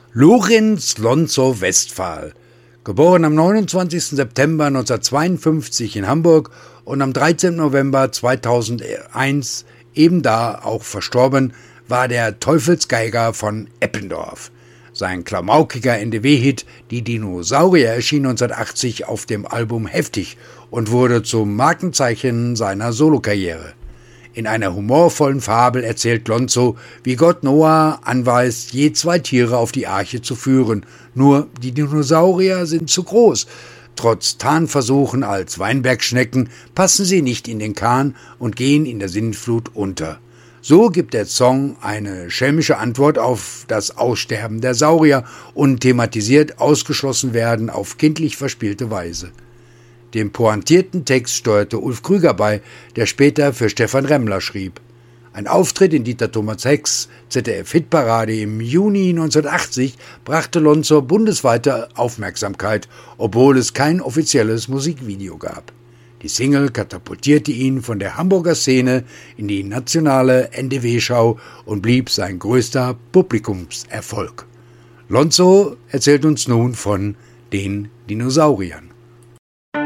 Lorenz Lonzo Westphal, geboren am 29. September 1952 in Hamburg und am 13. November 2001, eben da auch verstorben, war der Teufelsgeiger von Eppendorf. Sein klamaukiger NDW-Hit Die Dinosaurier erschien 1980 auf dem Album Heftig und wurde zum Markenzeichen seiner Solokarriere. In einer humorvollen Fabel erzählt Lonzo, wie Gott Noah anweist, je 2 Tiere auf die Arche zu führen. Nur die Dinosaurier sind zu groß. Trotz Tarnversuchen als Weinbergschnecken passen sie nicht in den Kahn und gehen in der Sintflut unter. So gibt der Song eine schelmische Antwort auf das Aussterben der Saurier und thematisiert ausgeschlossen werden auf kindlich verspielte Weise. Dem pointierten Text steuerte Ulf Krüger bei, der später für Stefan Remmler schrieb. Ein Auftritt in Dieter Thomas Hecks ZDF-Hitparade im Juni 1980 brachte Lonzo bundesweite Aufmerksamkeit, obwohl es kein offizielles Musikvideo gab. Die Single katapultierte ihn von der Hamburger Szene in die nationale NDW-Schau und blieb sein größter Publikumserfolg. Lonzo erzählt uns nun von den Dinosauriern.